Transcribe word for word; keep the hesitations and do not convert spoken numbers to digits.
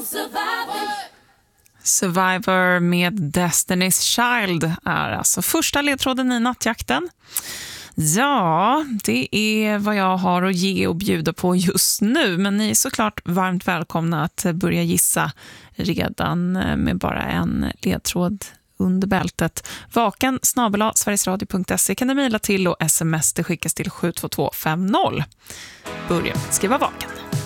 Survivor med Destiny's Child är alltså första ledtråden i nattjakten. Ja, det är vad jag har att ge och bjuda på just nu. Men ni är såklart varmt välkomna att börja gissa redan med bara en ledtråd under bältet. Vaken snabel-a sverigesradio punkt se kan du mejla till och sms det skickas till sju två två fem noll. Börja skriva vaken.